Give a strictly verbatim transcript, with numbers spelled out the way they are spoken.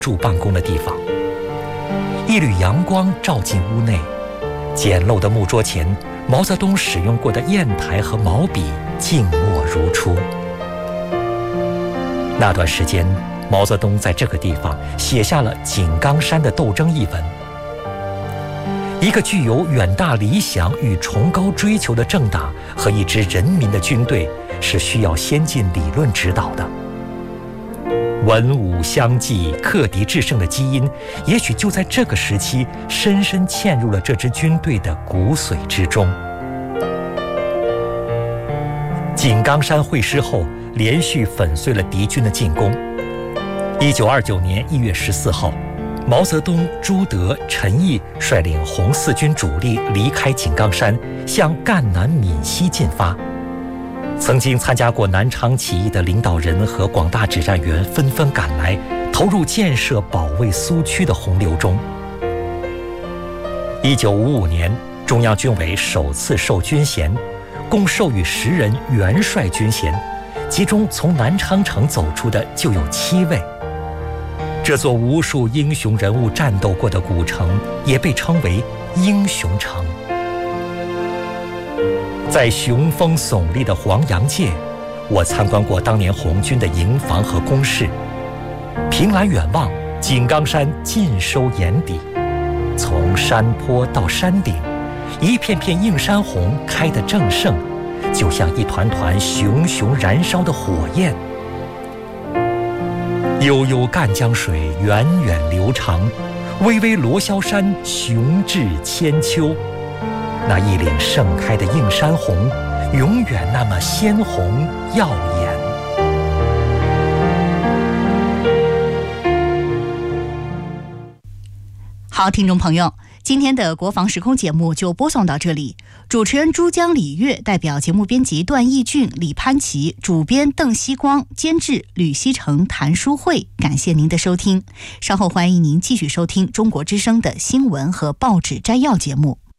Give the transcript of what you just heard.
住办公的地方。一缕阳光照进屋内，简陋的木桌前，毛泽东使用过的砚台和毛笔静默如初。那段时间，毛泽东在这个地方写下了《井冈山的斗争》一文。一个具有远大理想与崇高追求的政党和一支人民的军队，是需要先进理论指导的。文武相济、克敌制胜的基因，也许就在这个时期深深嵌入了这支军队的骨髓之中。井冈山会师后，连续粉碎了敌军的进攻。一九二九年一月十四号，毛泽东、朱德、陈毅率领红四军主力离开井冈山，向赣南闽西进发。曾经参加过南昌起义的领导人和广大指战员纷纷赶来，投入建设保卫苏区的洪流中。一九五五年，中央军委首次授军衔，共授予十人元帅军衔，其中从南昌城走出的就有七位。这座无数英雄人物战斗过的古城，也被称为英雄城。在雄风耸立的黄杨界，我参观过当年红军的营房和工事。凭栏远望，井冈山尽收眼底，从山坡到山顶，一片片映山红开得正盛，就像一团团熊熊燃烧的火焰。悠悠赣江水源远流长，巍巍罗霄山雄峙千秋。那一岭盛开的映山红，永远那么鲜红耀眼。 好，听众朋友，今天的国防时空节目就播送到这里。主持人珠江李月，代表节目编辑段义俊、李潘琪，主编邓希光，监制吕希成、谭淑慧。感谢您的收听，稍后欢迎您继续收听中国之声的新闻和报纸摘要节目。